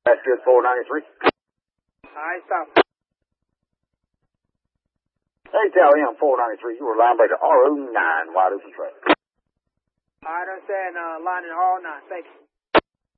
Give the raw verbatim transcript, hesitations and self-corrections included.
That's good, four ninety-three. Alright, stop. Hey, tell him four ninety-three, you were line breaker R O nine, wide open track. Alright, understand, uh, line in R nine, thank you.